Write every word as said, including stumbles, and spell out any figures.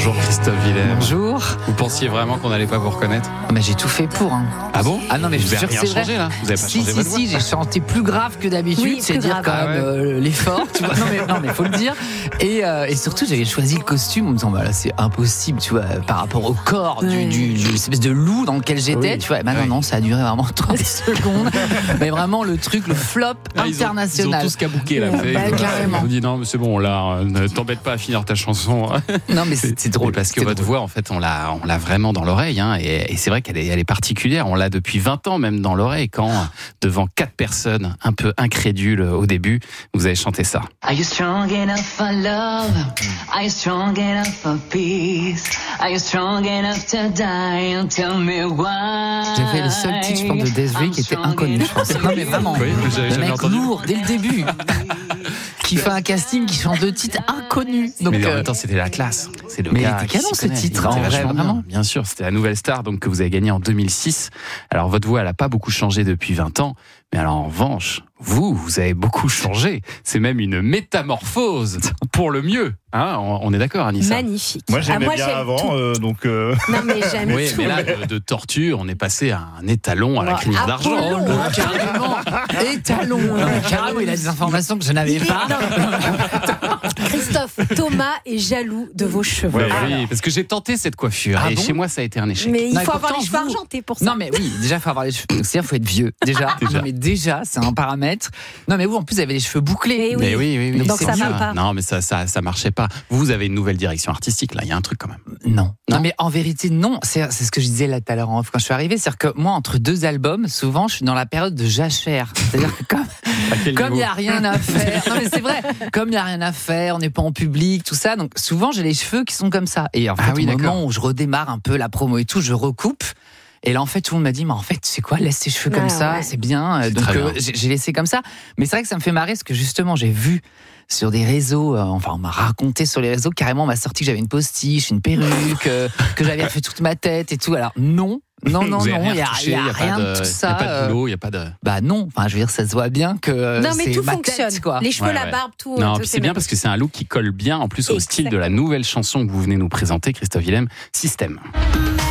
Bonjour Christophe Willem. Bonjour. Vous pensiez vraiment qu'on n'allait pas vous reconnaître ? Mais j'ai tout fait pour. Hein. Ah bon ? Ah non, mais vous je suis avez sûr rien que c'est changé vrai. là ? Vous avez pas si, changé si, votre si, voix ? j'ai chanté plus grave que d'habitude, oui, c'est dire grave. quand Ah même ouais. euh, l'effort. Tu vois. Non, mais non, mais faut le dire. Et, euh, et surtout, j'avais choisi le costume en me disant, bah là, c'est impossible, tu vois, par rapport au corps du, Ouais. du, du espèce de loup dans lequel j'étais, Oui. tu vois. Et bah non, Oui. non, ça a duré vraiment trente secondes. Mais vraiment, le truc, le flop Ah, ils ont- international. Ils ont tous cabouqué là. vous savez, Bah, ils ont- carrément. Ils ont dit non, mais c'est bon, là, euh, ne t'embête pas à finir ta chanson. Non, mais c'est, c'est drôle. Mais parce que c'est votre drôle. voix, en fait, on l'a, on l'a vraiment dans l'oreille, hein, et, et c'est vrai qu'elle est, elle est particulière. On l'a depuis vingt ans même dans l'oreille. Quand devant quatre personnes un peu incrédules au début, vous avez chanté ça. Are you strong enough for love? Are you strong enough for peace? Are you strong enough to die? And tell me why. J'ai fait le seul titre, je pense, de Desiree qui était inconnu, je pense. Non, mais vraiment. Oui, mais j'avais Le jamais mec entendu. lourd, dès le début. Qui fait un casting, qui chante deux titres inconnus. Donc, mais en euh, même temps, c'était la classe. C'est le mais il gars était qui canon, s'y ce connaît. titre, Il était en vrai, vachement bien. vraiment. Bien sûr, c'était la nouvelle star donc que vous avez gagnée en deux mille six. Alors votre voix, elle a pas beaucoup changé depuis vingt ans, mais alors en revanche, vous, vous avez beaucoup changé. C'est même une métamorphose pour le mieux. Hein, on, on est d'accord, Anissa ? Magnifique. Moi j'aimais Ah, moi, bien j'aime avant, tout. euh, donc. Euh... Non, mais j'aime Oui, tout. mais là, de, de tortue, on est passé à un étalon à la Ouais, crinière Apollon. d'argent. Oh, non, carrément. Étalon. Non, mais carrément, il a des informations que je n'avais Il est- pas. non. Christophe, Thomas est jaloux de vos cheveux. Ouais, oui, parce que j'ai tenté cette coiffure Ah et bon chez moi, ça a été un échec. Mais il Non, et faut avoir pourtant, les cheveux vous- argentés pour ça. Non, mais oui, déjà, il faut avoir les cheveux. Donc, c'est-à-dire, il faut être vieux. Déjà. Déjà. Non, mais déjà, c'est un paramètre. Non, mais vous, en plus, vous avez les cheveux bouclés. Eh oui. Mais oui, oui, oui. Donc c'est ça mieux. va pas. Non, mais ça, ça, ça marchait pas. Vous avez une nouvelle direction artistique, là. Il y a un truc quand même. Non. Non. Non, mais en vérité, non. C'est, c'est ce que je disais là tout à l'heure en off quand je suis arrivée. C'est-à-dire que moi, entre deux albums, souvent, je suis dans la période de jachère. C'est-à-dire que comme, À quel comme il niveau n'y a rien à faire. Non, mais c'est vrai. Comme il n'y a rien à faire, on n'est pas en public, tout ça. Donc, souvent, j'ai les cheveux qui sont comme ça. Et en fait, Ah oui, au d'accord. moment où je redémarre un peu la promo et tout, je recoupe. Et là, en fait, tout le monde m'a dit, mais en fait, tu sais quoi, laisse tes cheveux comme Ah, ça, ouais. c'est bien. C'est Donc, très euh, bien. j'ai, j'ai laissé comme ça. Mais c'est vrai que ça me fait marrer parce que justement, j'ai vu sur des réseaux, euh, enfin, on m'a raconté sur les réseaux, carrément, on m'a sorti que j'avais une postiche, une perruque, euh, que j'avais refait toute ma tête et tout. Alors, non. Non, non, Vous avez non, il n'y a, retouché, il y a y a pas rien de, de- tout y ça. a pas de euh, boulot, il y a pas de. Bah non, enfin je veux dire, ça se voit bien que euh, Non, mais c'est tout ma fonctionne. tête, quoi. Les cheveux, Ouais, la ouais. barbe, tout. Non, tout puis c'est bien parce que c'est un look qui colle bien en plus au style de la Exactement. nouvelle chanson que vous venez nous présenter, Christophe Willem, Système. Magic